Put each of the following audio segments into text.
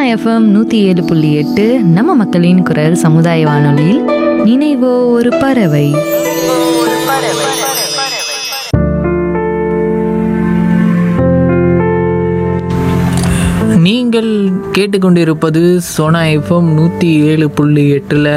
FM 107.8 நம்ம மக்களின் குரல் சமுதாய வானொலியில் நினைவோ ஒரு பறவை. நீங்கள் கேட்டுக்கொண்டிருப்பது சோனா எஃப்எம் 107.8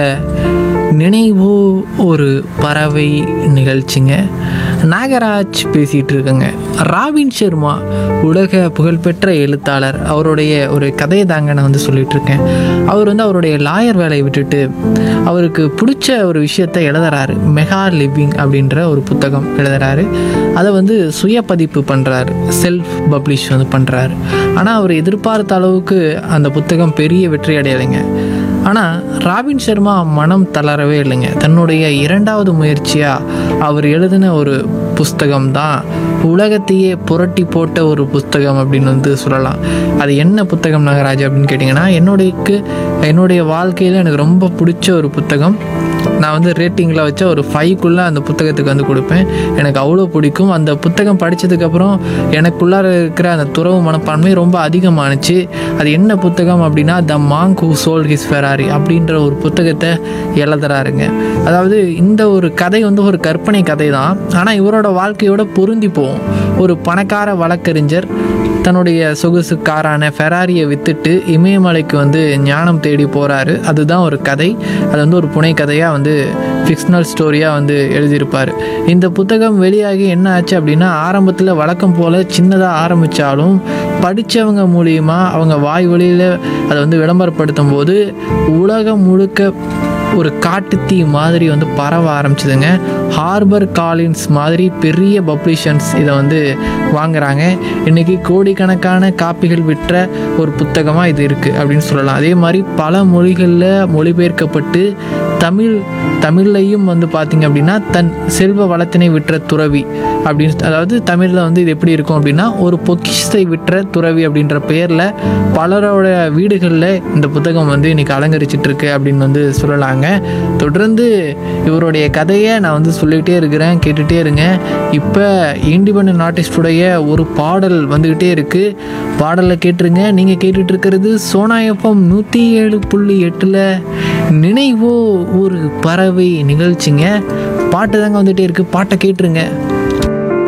நினைவோ ஒரு பறவை நிகழ்ச்சிங்க. நாகராஜ் பேசிகிட்டு இருக்கேங்க. ராபின் சர்மா உலக புகழ்பெற்ற எழுத்தாளர். அவருடைய ஒரு கதையை தாங்க நான் சொல்லிகிட்டு இருக்கேன். அவர் அவருடைய லாயர் வேலையை விட்டுட்டு அவருக்கு பிடிச்ச ஒரு விஷயத்தை எழுதுறாரு. மெகா லிவிங் அப்படின்ற ஒரு புத்தகம் எழுதுறாரு. அதை சுய பதிப்பு பண்ணுறாரு, செல்ஃப் பப்ளிஷ் பண்ணுறாரு. ஆனால் அவர் எதிர்பார்த்த அளவுக்கு அந்த புத்தகம் பெரிய வெற்றி அடையலைங்க. ஆனால் ராபின் சர்மா மனம் தளரவே இல்லைங்க. தன்னுடைய 2வது முயற்சியாக அவர் எழுதின ஒரு புஸ்தகம் தான் உலகத்தையே புரட்டி போட்ட ஒரு புஸ்தகம் அப்படின்னு சொல்லலாம். அது என்ன புத்தகம் நாகராஜ் அப்படின்னு கேட்டிங்கன்னா, என்னுடைய வாழ்க்கையில் எனக்கு ரொம்ப பிடிச்ச ஒரு புத்தகம். நான் ரேட்டிங்கில் வச்ச ஒரு 5க்குள்ளே அந்த புத்தகத்துக்கு கொடுப்பேன். எனக்கு அவ்வளோ பிடிக்கும். அந்த புத்தகம் படித்ததுக்கப்புறம் எனக்குள்ளார இருக்கிற அந்த துறவு மனப்பான்மை ரொம்ப அதிகமானுச்சு. அது என்ன புத்தகம் அப்படின்னா, த Monk who sold his Ferrari அப்படின்ற ஒரு புத்தகத்தை எழுதுறாருங்க. அதாவது இந்த ஒரு கதை ஒரு கற்பனை கதை தான். ஆனால் இவரோட வாழ்க்கையோட பொருந்தி போகும். ஒரு பணக்கார வழக்கறிஞர் தன்னுடைய சொகுசு காரான ஃபெராரியை விற்றுட்டு இமயமலைக்கு ஞானம் தேடி போகிறாரு. அதுதான் ஒரு கதை. அது ஒரு புனை கதையாக ஃபிக்ஷனல் ஸ்டோரியாக எழுதியிருப்பார். இந்த புத்தகம் வெளியாகி என்ன ஆச்சு அப்படின்னா, ஆரம்பத்தில் வழக்கம் போல் சின்னதாக ஆரம்பித்தாலும் படித்தவங்க மூலியமாக அவங்க வாய் வழியில் அதை விளம்பரப்படுத்தும் போது உலகம் முழுக்க ஒரு காட்டுத்தீ மாதிரி பரவ ஆரம்பிச்சுதுங்க. ஹார்பர் காலின்ஸ் மாதிரி பெரிய பப்ளிஷன்ஸ் இதை வாங்குறாங்க. இன்றைக்கி கோடிக்கணக்கான காப்பிகள் விற்ற ஒரு புத்தகமாக இது இருக்குது அப்படின்னு சொல்லலாம். அதே மாதிரி பல மொழிகளில் மொழிபெயர்க்கப்பட்டு தமிழ்லையும் பார்த்திங்க அப்படின்னா, தன் செல்வ வளத்தினை விற்ற துறவி அப்படின்னு, அதாவது தமிழில் இது எப்படி இருக்கும் அப்படின்னா, ஒரு பொக்கிஷத்தை விற்ற துறவி அப்படின்ற பெயரில் பலரோட வீடுகளில் இந்த புத்தகம் இன்றைக்கி அலங்கரிச்சிட்ருக்கு அப்படின்னு சொல்லலாங்க. தொடர்ந்து இவருடைய கதையை நான் சொல்லிகிட்டே இருக்கிறேன், கேட்டுகிட்டே இருங்க. இப்போ இண்டிபெண்டன்ட் ஆர்டிஸ்டுடைய ஒரு பாடல் வந்துக்கிட்டே இருக்குது. பாடலை கேட்டுருங்க. நீங்கள் கேட்டுட்டு இருக்கிறது சோனா எஃப்எம் 107.8 நினைவோ ஒரு பறவை நிகழ்ச்சிங்க. பாட்டு தாங்க வந்துகிட்டே இருக்குது. பாட்டை கேட்டுருங்க.